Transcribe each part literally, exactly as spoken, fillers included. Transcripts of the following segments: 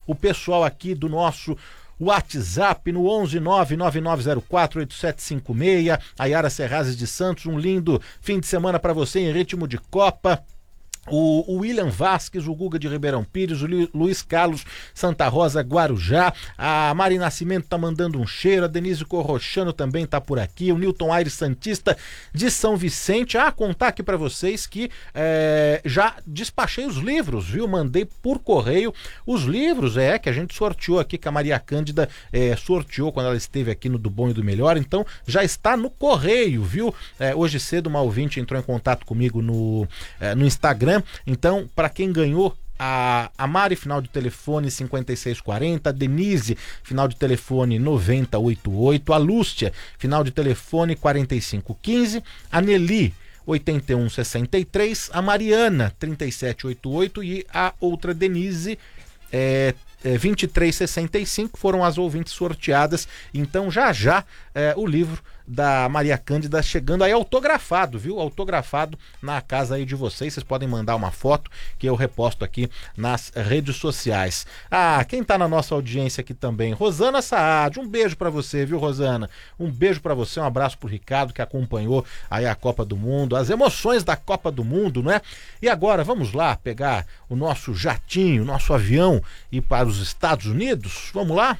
o pessoal aqui do nosso WhatsApp no onze nove nove nove zero quatro oito sete cinco seis. A Yara Serrazes de Santos, um lindo fim de semana para você em ritmo de Copa. O, o William Vasques, o Guga de Ribeirão Pires, o Lu, Luiz Carlos Santa Rosa Guarujá, a Mari Nascimento tá mandando um cheiro, a Denise Corrochano também tá por aqui, o Newton Aires Santista de São Vicente. Ah, contar aqui para vocês que é, já despachei os livros, viu? Mandei por correio os livros, é, que a gente sorteou aqui, que a Maria Cândida é, sorteou quando ela esteve aqui no Do Bom e do Melhor, então já está no correio, viu? É, hoje cedo uma ouvinte entrou em contato comigo no, é, no Instagram. Então, para quem ganhou, a, a Mari, final de telefone cinquenta e seis quarenta, a Denise, final de telefone noventa e oito oito, a Lúcia, final de telefone quarenta e cinco quinze, a Nelly, oitenta e um sessenta e três, a Mariana, trinta e sete oitenta e oito e a outra Denise, é, é, vinte e três sessenta e cinco, foram as ouvintes sorteadas. Então, já já, é, o livro da Maria Cândida chegando aí autografado, viu? Autografado na casa aí de vocês. Vocês podem mandar uma foto que eu reposto aqui nas redes sociais. Ah, quem tá na nossa audiência aqui também, Rosana Saad, um beijo pra você, viu, Rosana? Um beijo pra você, um abraço pro Ricardo, que acompanhou aí a Copa do Mundo, as emoções da Copa do Mundo, né? E agora, vamos lá pegar o nosso jatinho, nosso avião e ir para os Estados Unidos? Vamos lá?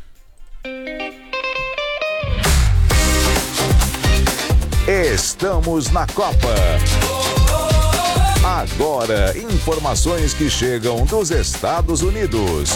Estamos na Copa. Agora, informações que chegam dos Estados Unidos.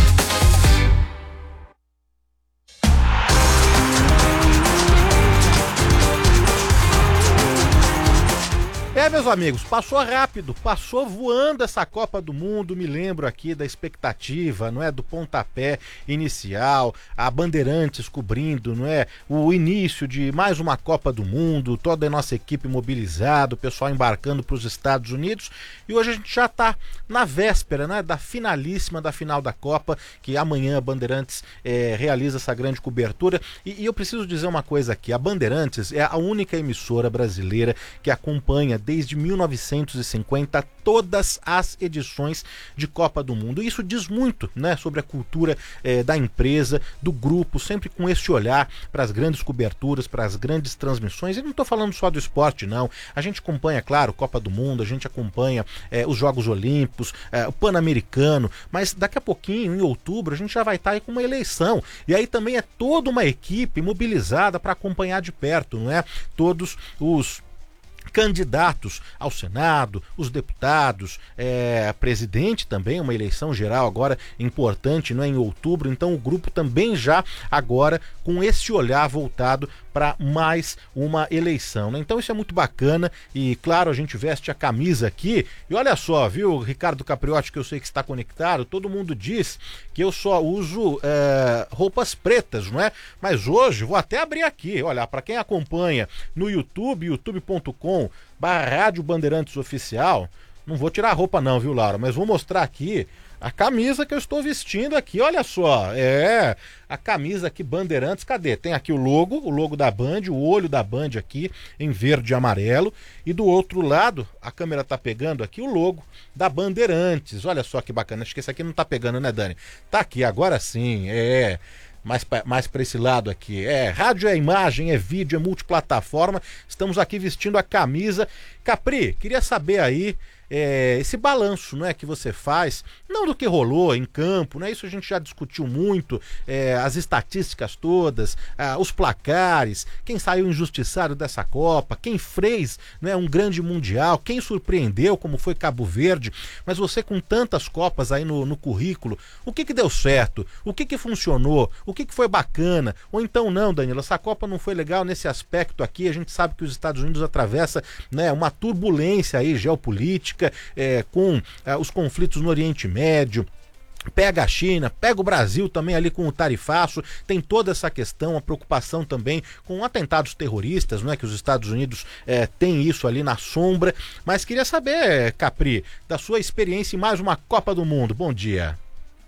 É, meus amigos, passou rápido, passou voando essa Copa do Mundo. Me lembro aqui da expectativa, não é, do pontapé inicial, a Bandeirantes cobrindo, não é, o início de mais uma Copa do Mundo, toda a nossa equipe mobilizada, o pessoal embarcando para os Estados Unidos. E hoje a gente já está na véspera, né, da finalíssima da final da Copa, que amanhã a Bandeirantes é, realiza essa grande cobertura. E, e eu preciso dizer uma coisa aqui: a Bandeirantes é a única emissora brasileira que acompanha desde mil novecentos e cinquenta todas as edições de Copa do Mundo. Isso diz muito, né, sobre a cultura eh, da empresa, do grupo, sempre com esse olhar para as grandes coberturas, para as grandes transmissões. E não estou falando só do esporte, não. A gente acompanha, claro, Copa do Mundo, a gente acompanha eh, os Jogos Olímpicos, eh, o Pan-Americano, mas daqui a pouquinho, em outubro, a gente já vai estar aí com uma eleição. E aí também é toda uma equipe mobilizada para acompanhar de perto, não é? Todos os candidatos ao Senado, os deputados, é, presidente também, uma eleição geral agora importante, não é, em outubro. Então o grupo também já agora com esse olhar voltado para mais uma eleição, né? Então isso é muito bacana e, claro, a gente veste a camisa aqui e olha só, viu, Ricardo Capriotti, que eu sei que está conectado, todo mundo diz que eu só uso é, roupas pretas, não é? Mas hoje vou até abrir aqui, olha, para quem acompanha no YouTube, youtube ponto com barra Rádio Bandeirantes Oficial, não vou tirar a roupa não, viu, Laura, mas vou mostrar aqui a camisa que eu estou vestindo aqui, olha só, é, a camisa aqui Bandeirantes, cadê? Tem aqui o logo, o logo da Band, o olho da Band aqui em verde e amarelo, e do outro lado, a câmera tá pegando aqui o logo da Bandeirantes, olha só que bacana, acho que esse aqui não tá pegando, né, Dani? Tá aqui, agora sim, é... mais, mais para esse lado aqui, é rádio, é imagem, é vídeo, é multiplataforma, estamos aqui vestindo a camisa. Capri, queria saber aí é, esse balanço, não é, que você faz, não do que rolou em campo, né? Isso a gente já discutiu muito, é, as estatísticas todas, ah, os placares, quem saiu injustiçado dessa Copa, quem fez, né, um grande mundial, quem surpreendeu, como foi Cabo Verde, mas você com tantas Copas aí no, no currículo, o que que deu certo, o que que funcionou, o que que foi bacana, ou então não, Danilo, essa Copa não foi legal nesse aspecto aqui, a gente sabe que os Estados Unidos atravessa, né, uma turbulência aí geopolítica, É, com é, os conflitos no Oriente Médio, pega a China, pega o Brasil também ali com o tarifaço, tem toda essa questão, a preocupação também com atentados terroristas, não é, que os Estados Unidos é, tem isso ali na sombra, mas queria saber, Capri, da sua experiência em mais uma Copa do Mundo. Bom dia.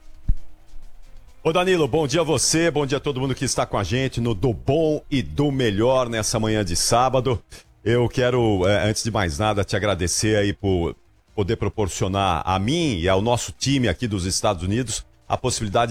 Ô Danilo, bom dia a você, bom dia a todo mundo que está com a gente no Do Bom e do Melhor nessa manhã de sábado. Eu quero, antes de mais nada, te agradecer aí por poder proporcionar a mim e ao nosso time aqui dos Estados Unidos a possibilidade